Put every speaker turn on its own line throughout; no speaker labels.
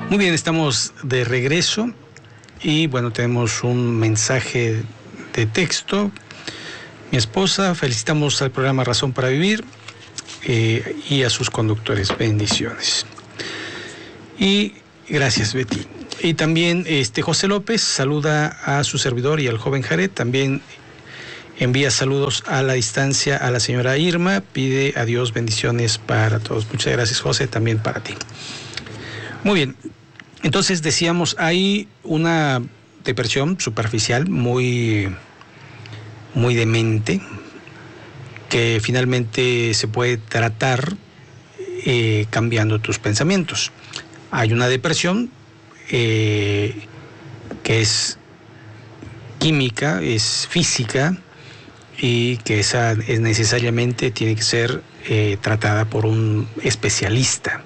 Muy bien, estamos de regreso y bueno, tenemos un mensaje de texto. Mi esposa, felicitamos al programa Razón para Vivir y a sus conductores. Bendiciones. Y gracias, Betty. Y también José López saluda a su servidor y al joven Jared. También envía saludos a la distancia a la señora Irma. Pide a Dios bendiciones para todos. Muchas gracias, José, también para ti. Muy bien. Entonces decíamos, hay una depresión superficial muy demente que finalmente se puede tratar cambiando tus pensamientos. Hay una depresión que es química, es física y que esa es necesariamente tiene que ser tratada por un especialista.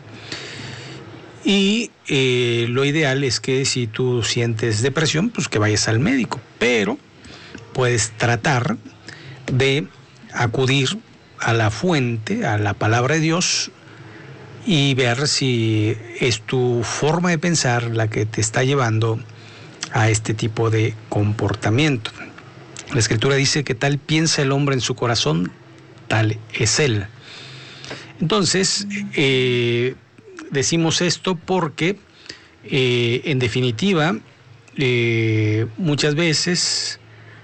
Y lo ideal es que si tú sientes depresión, pues que vayas al médico, pero puedes tratar de acudir a la fuente, a la palabra de Dios, y ver si es tu forma de pensar la que te está llevando a este tipo de comportamiento. La Escritura dice que tal piensa el hombre en su corazón, tal es él. Entonces, decimos esto porque, en definitiva, muchas veces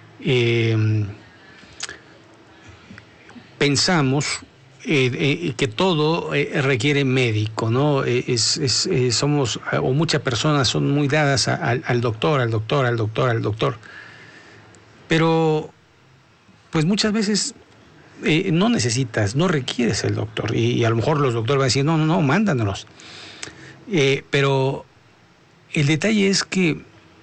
pensamos que todo requiere médico, ¿no? Somos, o muchas personas son muy dadas al doctor. Pero, pues muchas veces no necesitas, no requieres el doctor. Y a lo mejor los doctores van a decir, no, mándanos. Pero el detalle es que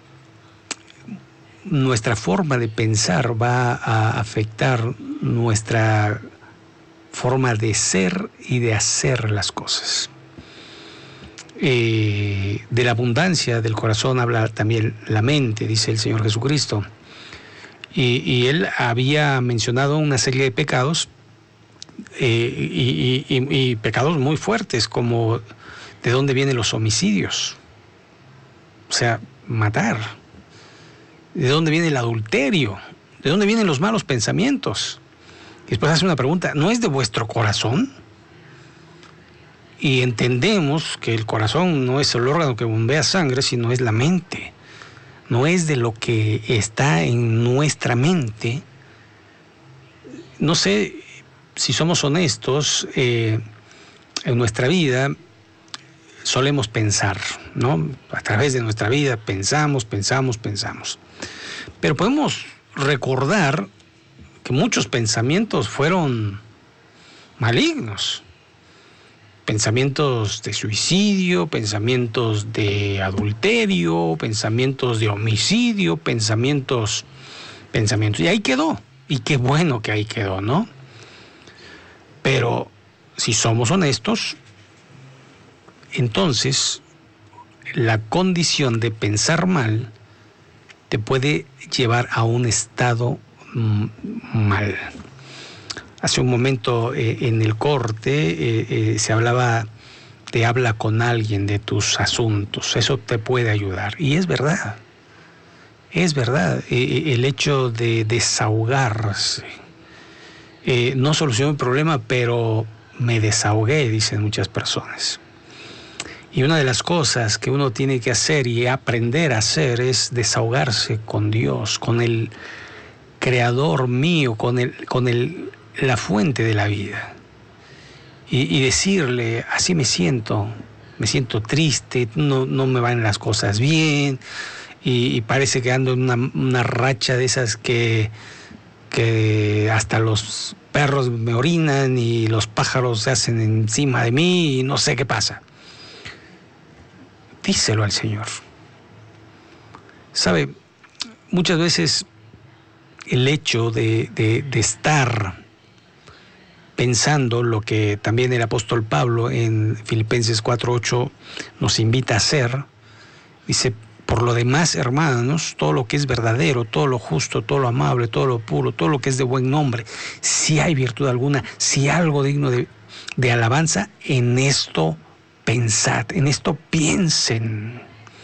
nuestra forma de pensar va a afectar nuestra forma de ser y de hacer las cosas. De la abundancia del corazón habla también la mente, dice el Señor Jesucristo. Y él había mencionado una serie de pecados y pecados muy fuertes, como de dónde vienen los homicidios, o sea, matar, de dónde viene el adulterio, de dónde vienen los malos pensamientos. Y después hace una pregunta, ¿no es de vuestro corazón? Y entendemos que el corazón no es el órgano que bombea sangre, sino es la mente. No es de lo que está en nuestra mente. No sé si somos honestos, en nuestra vida solemos pensar, ¿no? A través de nuestra vida pensamos. Pero podemos recordar que muchos pensamientos fueron malignos. Pensamientos de suicidio, pensamientos de adulterio, pensamientos de homicidio, pensamientos. Y ahí quedó. Y qué bueno que ahí quedó, ¿no? Pero si somos honestos, entonces la condición de pensar mal te puede llevar a un estado mal. Hace un momento en el corte se hablaba de habla con alguien de tus asuntos. Eso te puede ayudar. Y es verdad. El hecho de desahogarse. No solucionó el problema, pero me desahogué, dicen muchas personas. Y una de las cosas que uno tiene que hacer y aprender a hacer es desahogarse con Dios, con el Creador mío, con la fuente de la vida, y decirle, así me siento triste, no me van las cosas bien, y parece que ando en una racha de esas que hasta los perros me orinan y los pájaros se hacen encima de mí y no sé qué pasa. Díselo al Señor. ¿Sabe? Muchas veces el hecho de estar pensando lo que también el apóstol Pablo en Filipenses 4:8 nos invita a hacer, dice, por lo demás, hermanos, todo lo que es verdadero, todo lo justo, todo lo amable, todo lo puro, todo lo que es de buen nombre, si hay virtud alguna, si algo digno de alabanza, en esto pensad, en esto piensen.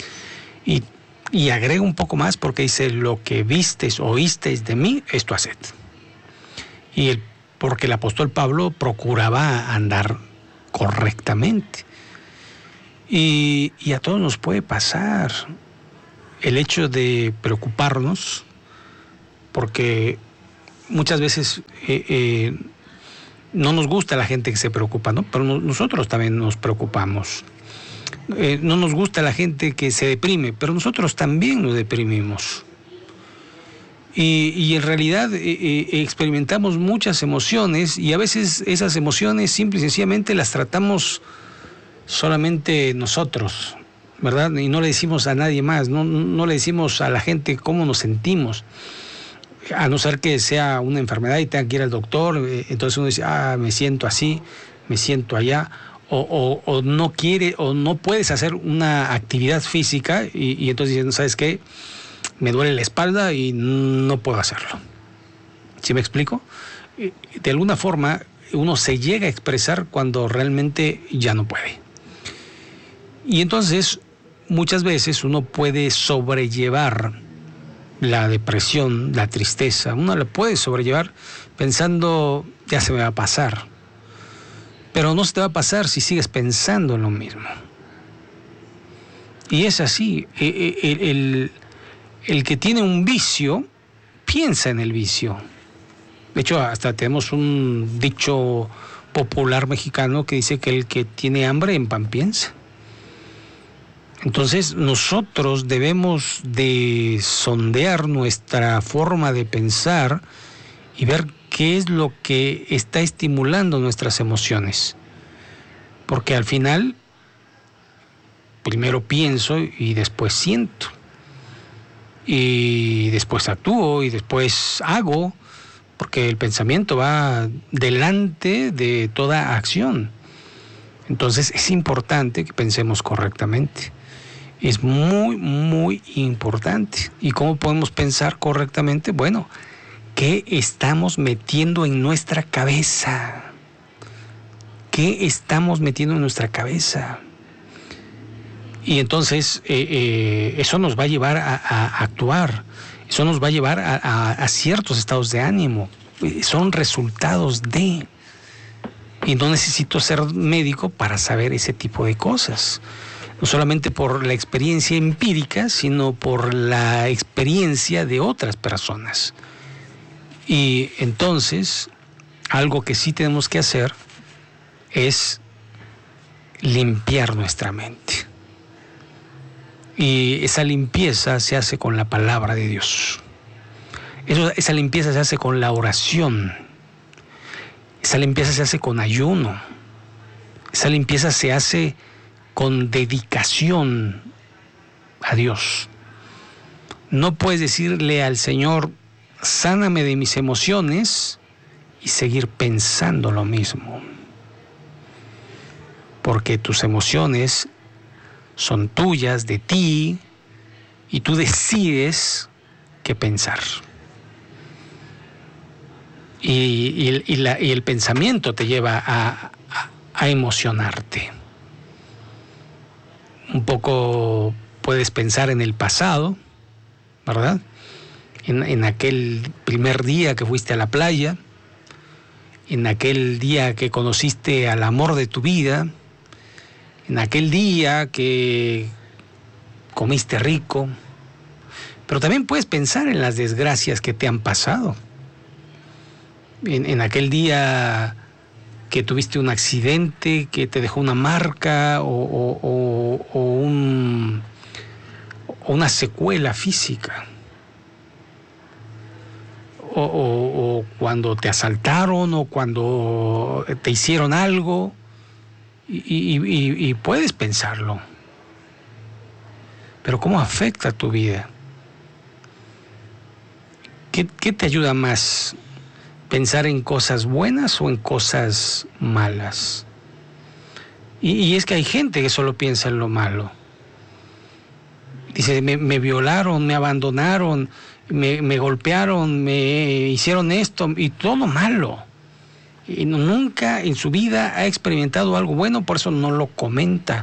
Y agrega un poco más porque dice, lo que visteis, oísteis de mí, esto haced. Porque el apóstol Pablo procuraba andar correctamente. Y a todos nos puede pasar el hecho de preocuparnos, porque muchas veces no nos gusta la gente que se preocupa, ¿no? Pero nosotros también nos preocupamos. No nos gusta la gente que se deprime, pero nosotros también nos deprimimos. Y en realidad experimentamos muchas emociones, y a veces esas emociones simple y sencillamente las tratamos solamente nosotros, ¿verdad? Y no le decimos a nadie más, no le decimos a la gente cómo nos sentimos, a no ser que sea una enfermedad y tenga que ir al doctor. Entonces uno dice, me siento así, me siento allá, o no quiere o no puedes hacer una actividad física y entonces dices, ¿sabes qué? Me duele la espalda y no puedo hacerlo. ¿Sí me explico? De alguna forma uno se llega a expresar cuando realmente ya no puede. Y entonces muchas veces uno puede sobrellevar la depresión, la tristeza, uno la puede sobrellevar pensando, ya se me va a pasar. Pero no se te va a pasar si sigues pensando en lo mismo. Y es así, el que tiene un vicio, piensa en el vicio. De hecho, hasta tenemos un dicho popular mexicano que dice que el que tiene hambre en pan piensa. Entonces, nosotros debemos de sondear nuestra forma de pensar y ver qué es lo que está estimulando nuestras emociones. Porque al final, primero pienso y después siento. Y después actúo y después hago, porque el pensamiento va delante de toda acción. Entonces es importante que pensemos correctamente. Es muy, muy importante. ¿Y cómo podemos pensar correctamente? Bueno, ¿qué estamos metiendo en nuestra cabeza? ¿Qué estamos metiendo en nuestra cabeza? Y entonces eso nos va a llevar a actuar, eso nos va a llevar a ciertos estados de ánimo, son resultados de... Y no necesito ser médico para saber ese tipo de cosas, no solamente por la experiencia empírica, sino por la experiencia de otras personas. Y entonces, algo que sí tenemos que hacer es limpiar nuestra mente. Y esa limpieza se hace con la palabra de Dios. Esa limpieza se hace con la oración. Esa limpieza se hace con ayuno. Esa limpieza se hace con dedicación a Dios. No puedes decirle al Señor, sáname de mis emociones, y seguir pensando lo mismo. Porque tus emociones son tuyas, de ti, y tú decides qué pensar. Y el pensamiento te lleva a emocionarte. Un poco puedes pensar en el pasado, ¿verdad? En aquel primer día que fuiste a la playa, en aquel día que conociste al amor de tu vida, en aquel día que comiste rico, pero también puedes pensar en las desgracias que te han pasado, en aquel día que tuviste un accidente que te dejó una marca o una secuela física, o cuando te asaltaron o cuando te hicieron algo. Y puedes pensarlo, pero ¿cómo afecta tu vida? ¿Qué te ayuda más? ¿Pensar en cosas buenas o en cosas malas? Y es que hay gente que solo piensa en lo malo. Dice, me violaron, me abandonaron, me golpearon, me hicieron esto, y todo malo. y nunca en su vida ha experimentado algo bueno, por eso no lo comenta.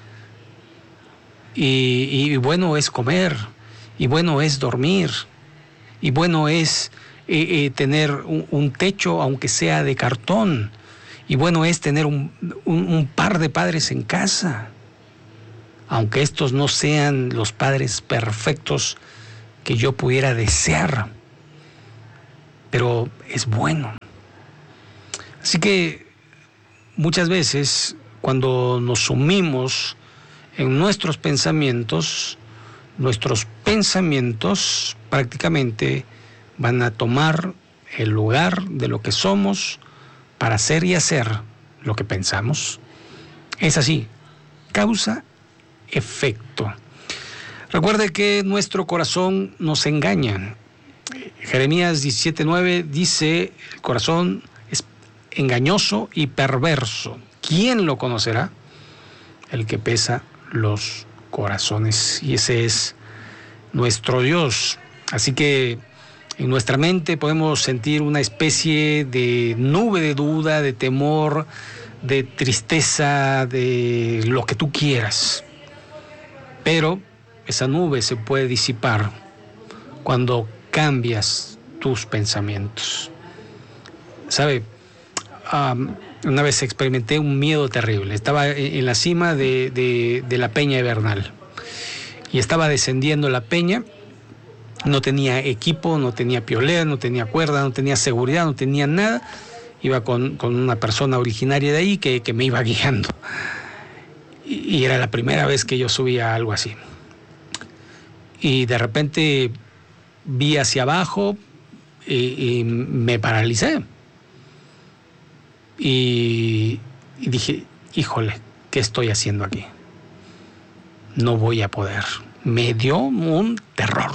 Y bueno es comer, y bueno es dormir, y bueno es tener un techo, aunque sea de cartón, y bueno es tener un par de padres en casa, aunque estos no sean los padres perfectos que yo pudiera desear, pero es bueno. Así que muchas veces cuando nos sumimos en nuestros pensamientos prácticamente van a tomar el lugar de lo que somos para hacer y hacer lo que pensamos. Es así, causa-efecto. Recuerde que nuestro corazón nos engaña. Jeremías 17:9 dice, el corazón es engañoso y perverso. ¿Quién lo conocerá? El que pesa los corazones. Y ese es nuestro Dios. Así que en nuestra mente podemos sentir una especie de nube de duda, de temor, de tristeza, de lo que tú quieras. Pero esa nube se puede disipar cuando cambias tus pensamientos. ¿Sabe? Una vez experimenté un miedo terrible. Estaba en la cima de la peña de Bernal y estaba descendiendo la peña. No tenía equipo, no tenía piolera, no tenía cuerda, no tenía seguridad, no tenía nada. Iba con una persona originaria de ahí que me iba guiando. Y era la primera vez que yo subía a algo así. Y de repente vi hacia abajo y me paralicé. Y dije, híjole, ¿qué estoy haciendo aquí? No voy a poder. Me dio un terror.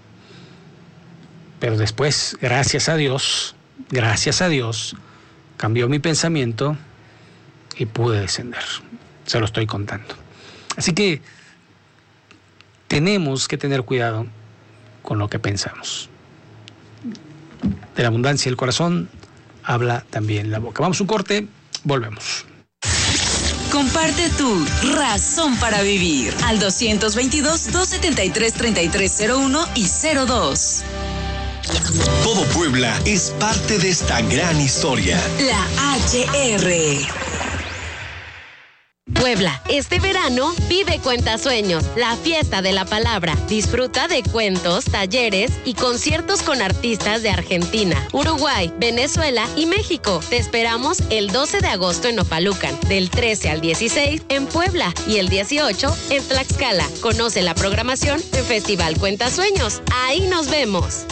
Pero después, gracias a Dios, cambió mi pensamiento y pude descender. Se lo estoy contando. Así que tenemos que tener cuidado con lo que pensamos. De la abundancia del corazón habla también la boca. Vamos a un corte, volvemos.
Comparte tu razón para vivir al 222-273-3301 y 02.
Todo Puebla es parte de esta gran historia.
La HR.
Puebla, este verano vive Cuentasueños, la fiesta de la palabra. Disfruta de cuentos, talleres y conciertos con artistas de Argentina, Uruguay, Venezuela y México. Te esperamos el 12 de agosto en Opalucan, del 13 al 16 en Puebla y el 18 en Tlaxcala. Conoce la programación en Festival Cuentasueños. Ahí nos vemos.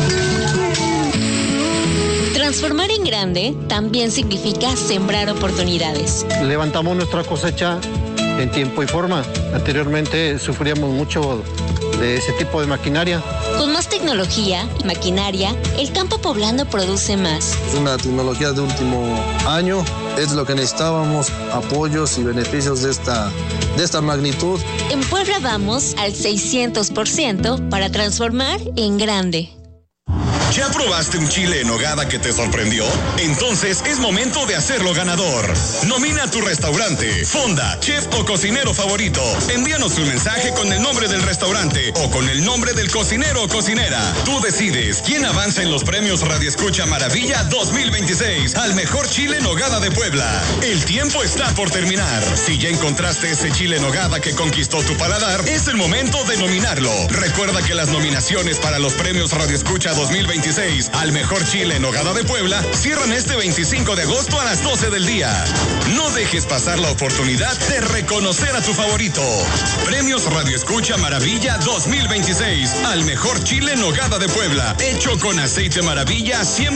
Transformar en grande también significa sembrar oportunidades.
Levantamos nuestra cosecha en tiempo y forma. Anteriormente sufríamos mucho de ese tipo de maquinaria.
Con más tecnología y maquinaria, el campo poblano produce más.
Es una tecnología de último año, es lo que necesitábamos, apoyos y beneficios de esta magnitud.
En Puebla vamos al 600% para transformar en grande.
¿Ya probaste un chile en nogada que te sorprendió? Entonces es momento de hacerlo ganador. Nomina a tu restaurante, fonda, chef o cocinero favorito. Envíanos un mensaje con el nombre del restaurante o con el nombre del cocinero o cocinera. Tú decides quién avanza en los premios Radio Escucha Maravilla 2026 al mejor chile en nogada de Puebla. El tiempo está por terminar. Si ya encontraste ese chile en nogada que conquistó tu paladar, es el momento de nominarlo. Recuerda que las nominaciones para los premios Radio Escucha 2026 al mejor chile en nogada de Puebla cierran este 25 de agosto a las 12 del día. No dejes pasar la oportunidad de reconocer a tu favorito. Premios Radio Escucha Maravilla 2026 al mejor chile en nogada de Puebla, hecho con aceite Maravilla 100%